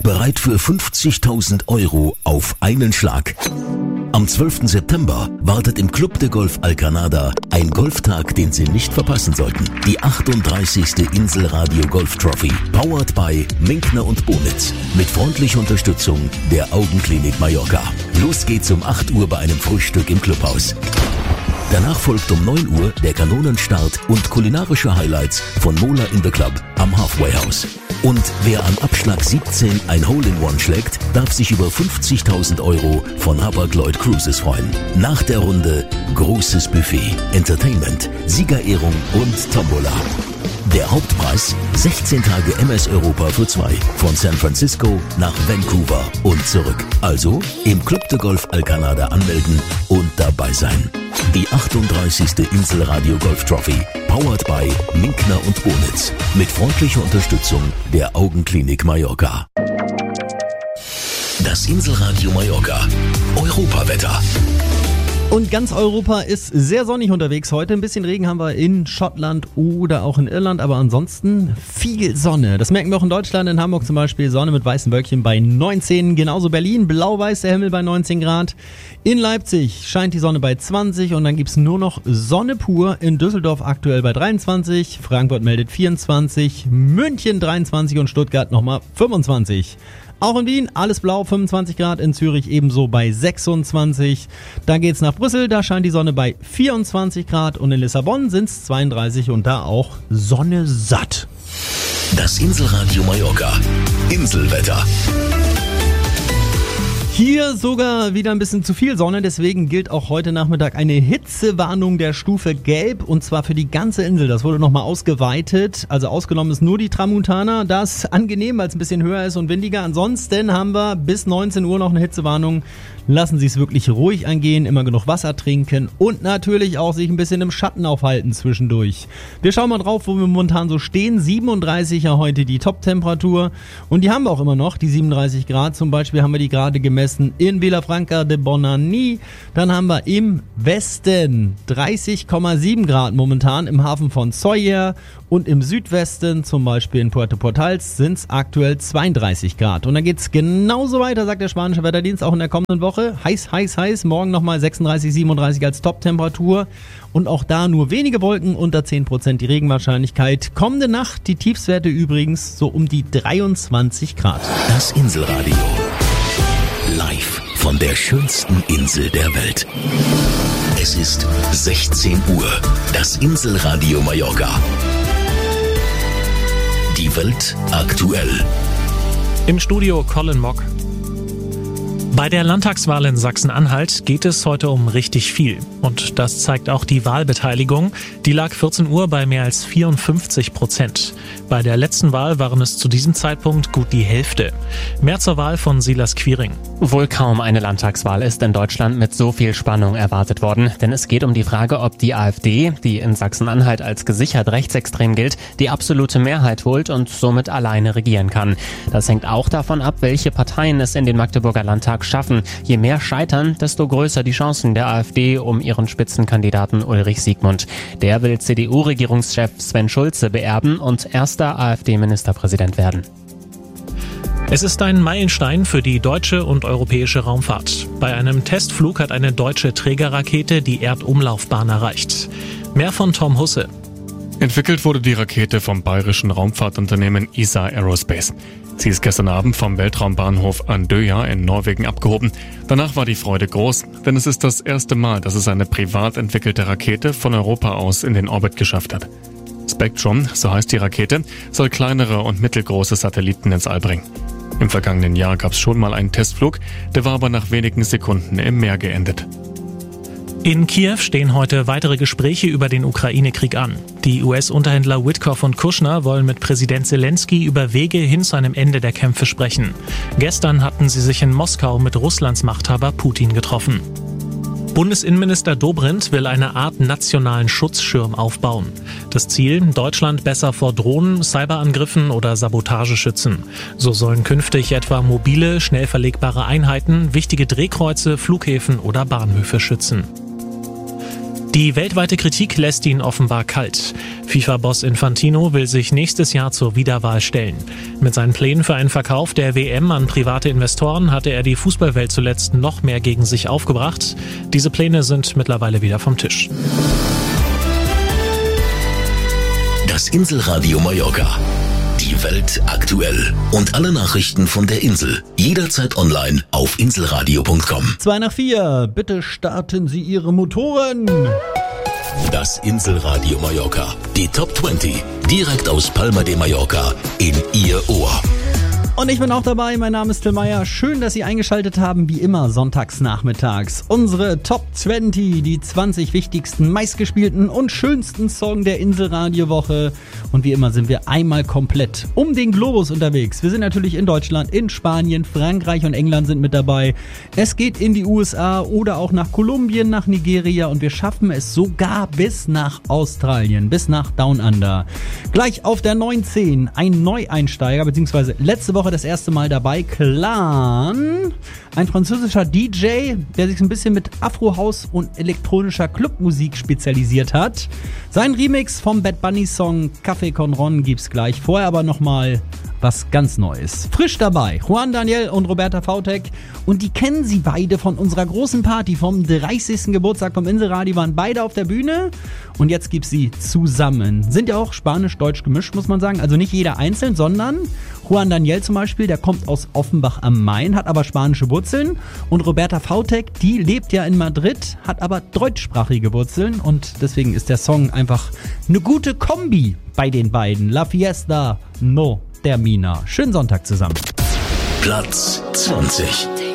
Bereit für 50.000 Euro auf einen Schlag. Am 12. September wartet im Club de Golf Alcanada ein Golftag, den Sie nicht verpassen sollten. Die 38. Inselradio Golf Trophy, powered by Minkner und Bonitz, mit freundlicher Unterstützung der Augenklinik Mallorca. Los geht's um 8 Uhr bei einem Frühstück im Clubhaus. Danach folgt um 9 Uhr der Kanonenstart und kulinarische Highlights von Mola in the Club am Halfway House. Und wer am Abschlag 17 ein Hole-in-One schlägt, darf sich über 50.000 Euro von Hapag-Lloyd Cruises freuen. Nach der Runde großes Buffet, Entertainment, Siegerehrung und Tombola. Der Hauptpreis 16 Tage MS Europa für 2 von San Francisco nach Vancouver und zurück. Also im Club de Golf Alcanada anmelden und dabei sein. Die 38. Inselradio Golf Trophy, powered by Minkner und Bonitz, mit freundlicher Unterstützung der Augenklinik Mallorca. Das Inselradio Mallorca Europawetter. Und ganz Europa ist sehr sonnig unterwegs heute. Ein bisschen Regen haben wir in Schottland oder auch in Irland, aber ansonsten viel Sonne. Das merken wir auch in Deutschland, in Hamburg zum Beispiel. Sonne mit weißen Wölkchen bei 19, genauso Berlin, blau-weiß der Himmel bei 19 Grad. In Leipzig scheint die Sonne bei 20 und dann gibt's nur noch Sonne pur. In Düsseldorf aktuell bei 23, Frankfurt meldet 24, München 23 und Stuttgart nochmal 25. Auch in Wien, alles blau, 25 Grad, in Zürich ebenso bei 26. Dann geht's nach Brüssel, da scheint die Sonne bei 24 Grad und in Lissabon sind's 32 und da auch Sonne satt. Das Inselradio Mallorca Inselwetter. Hier sogar wieder ein bisschen zu viel Sonne, deswegen gilt auch heute Nachmittag eine Hitzewarnung der Stufe Gelb und zwar für die ganze Insel. Das wurde nochmal ausgeweitet, also ausgenommen ist nur die Tramontana. Das ist angenehm, weil es ein bisschen höher ist und windiger. Ansonsten haben wir bis 19 Uhr noch eine Hitzewarnung. Lassen Sie es wirklich ruhig angehen, immer genug Wasser trinken und natürlich auch sich ein bisschen im Schatten aufhalten zwischendurch. Wir schauen mal drauf, wo wir momentan so stehen. 37 ja heute die Top-Temperatur und die haben wir auch immer noch, die 37 Grad. Zum Beispiel haben wir die gerade gemessen in Vilafranca de Bonany. Dann haben wir im Westen 30,7 Grad momentan im Hafen von Sóller und im Südwesten, zum Beispiel in Puerto Portals, sind es aktuell 32 Grad. Und dann geht es genauso weiter, sagt der spanische Wetterdienst, auch in der kommenden Woche. Heiß, heiß, heiß. Morgen nochmal 36, 37 als Top-Temperatur. Und auch da nur wenige Wolken, unter 10% die Regenwahrscheinlichkeit. Kommende Nacht die Tiefstwerte übrigens so um die 23 Grad. Das Inselradio. Live von der schönsten Insel der Welt. Es ist 16 Uhr. Das Inselradio Mallorca. Die Welt aktuell. Im Studio Colin Mock. Bei der Landtagswahl in Sachsen-Anhalt geht es heute um richtig viel. Und das zeigt auch die Wahlbeteiligung. Die lag 14 Uhr bei mehr als 54%. Bei der letzten Wahl waren es zu diesem Zeitpunkt gut die Hälfte. Mehr zur Wahl von Silas Quiring. Wohl kaum eine Landtagswahl ist in Deutschland mit so viel Spannung erwartet worden. Denn es geht um die Frage, ob die AfD, die in Sachsen-Anhalt als gesichert rechtsextrem gilt, die absolute Mehrheit holt und somit alleine regieren kann. Das hängt auch davon ab, welche Parteien es in den Magdeburger Landtag schaffen. Je mehr scheitern, desto größer die Chancen der AfD um ihren Spitzenkandidaten Ulrich Siegmund. Der will CDU-Regierungschef Sven Schulze beerben und erster AfD-Ministerpräsident werden. Es ist ein Meilenstein für die deutsche und europäische Raumfahrt. Bei einem Testflug hat eine deutsche Trägerrakete die Erdumlaufbahn erreicht. Mehr von Tom Husse. Entwickelt wurde die Rakete vom bayerischen Raumfahrtunternehmen ESA Aerospace. Sie ist gestern Abend vom Weltraumbahnhof Andøya in Norwegen abgehoben. Danach war die Freude groß, denn es ist das erste Mal, dass es eine privat entwickelte Rakete von Europa aus in den Orbit geschafft hat. Spectrum, so heißt die Rakete, soll kleinere und mittelgroße Satelliten ins All bringen. Im vergangenen Jahr gab es schon mal einen Testflug, der war aber nach wenigen Sekunden im Meer geendet. In Kiew stehen heute weitere Gespräche über den Ukraine-Krieg an. Die US-Unterhändler Witkoff und Kushner wollen mit Präsident Zelensky über Wege hin zu einem Ende der Kämpfe sprechen. Gestern hatten sie sich in Moskau mit Russlands Machthaber Putin getroffen. Bundesinnenminister Dobrindt will eine Art nationalen Schutzschirm aufbauen. Das Ziel, Deutschland besser vor Drohnen, Cyberangriffen oder Sabotage schützen. So sollen künftig etwa mobile, schnell verlegbare Einheiten wichtige Drehkreuze, Flughäfen oder Bahnhöfe schützen. Die weltweite Kritik lässt ihn offenbar kalt. FIFA-Boss Infantino will sich nächstes Jahr zur Wiederwahl stellen. Mit seinen Plänen für einen Verkauf der WM an private Investoren hatte er die Fußballwelt zuletzt noch mehr gegen sich aufgebracht. Diese Pläne sind mittlerweile wieder vom Tisch. Das Inselradio Mallorca. Die Welt aktuell. Und alle Nachrichten von der Insel. Jederzeit online auf inselradio.com. 3:55. Bitte starten Sie Ihre Motoren. Das Inselradio Mallorca. Die Top 20. Direkt aus Palma de Mallorca in Ihr Ohr. Und ich bin auch dabei, mein Name ist Till Meyer. Schön, dass Sie eingeschaltet haben, wie immer sonntags nachmittags. Unsere Top 20, die 20 wichtigsten, meistgespielten und schönsten Songs der Inselradio-Woche. Und wie immer sind wir einmal komplett um den Globus unterwegs. Wir sind natürlich in Deutschland, in Spanien, Frankreich und England sind mit dabei. Es geht in die USA oder auch nach Kolumbien, nach Nigeria und wir schaffen es sogar bis nach Australien, bis nach Down Under. Gleich auf der 19 ein Neueinsteiger, beziehungsweise letzte Woche das erste Mal dabei, Clan, ein französischer DJ, der sich ein bisschen mit Afro-House und elektronischer Clubmusik spezialisiert hat. Sein Remix vom Bad Bunny Song Café con Ron gibt's gleich. Vorher aber nochmal was ganz Neues. Frisch dabei, Juan Daniel und Roberta Vautek. Und die kennen Sie beide von unserer großen Party vom 30. Geburtstag vom Inselradio, waren beide auf der Bühne. Und jetzt gibt's sie zusammen. Sind ja auch spanisch-deutsch gemischt, muss man sagen. Also nicht jeder einzeln, sondern Juan Daniel zum Beispiel, der kommt aus Offenbach am Main, hat aber spanische Wurzeln. Und Roberta Vautek, die lebt ja in Madrid, hat aber deutschsprachige Wurzeln. Und deswegen ist der Song einfach eine gute Kombi bei den beiden. La Fiesta No Termina. Schönen Sonntag zusammen. Platz 20.